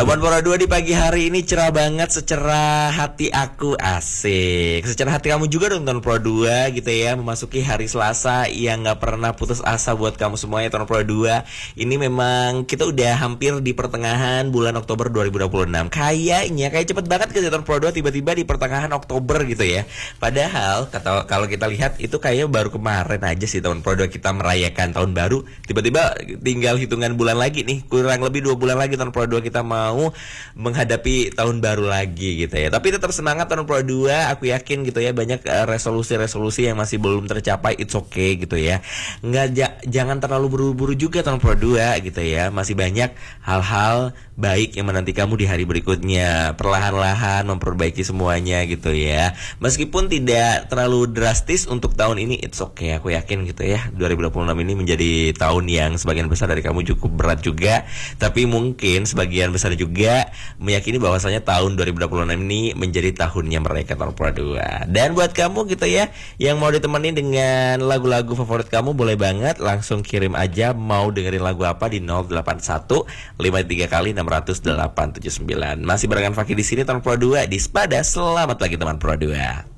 Teman Pro 2 di pagi hari ini cerah banget, secerah hati aku, asik. Secerah hati kamu juga dong Teman Pro 2 gitu ya. Memasuki hari Selasa yang gak pernah putus asa buat kamu semuanya Teman Pro 2. Ini memang kita udah hampir di pertengahan bulan Oktober 2026. Kayaknya kayak cepet banget ke Teman Pro 2, tiba-tiba di pertengahan Oktober gitu ya. Padahal kalau kita lihat itu kayaknya baru kemarin aja sih Teman Pro 2 kita merayakan tahun baru. Tiba-tiba tinggal hitungan bulan lagi nih, kurang lebih 2 bulan lagi Teman Pro 2 kita mau menghadapi tahun baru lagi gitu ya. Tapi tetap semangat Teman Pro 2. Aku yakin gitu ya, banyak resolusi-resolusi yang masih belum tercapai. It's okay gitu ya. Jangan terlalu buru-buru juga Teman Pro 2 gitu ya. Masih banyak hal-hal baik yang menanti kamu di hari berikutnya. Perlahan-lahan memperbaiki semuanya gitu ya. Meskipun tidak terlalu drastis untuk tahun ini, it's okay. Aku yakin gitu ya, 2026 ini menjadi tahun yang sebagian besar dari kamu cukup berat juga. Tapi mungkin sebagian besar juga meyakini bahwasanya tahun 2026 ini menjadi tahunnya mereka Teman Pro 2. Dan buat kamu gitu ya yang mau ditemenin dengan lagu-lagu favorit kamu, boleh banget langsung kirim aja mau dengerin lagu apa di 081 53 kali 600 879. Masih barengan Fakih di sini Teman Pro 2 di Spada. Selamat pagi Teman Pro 2.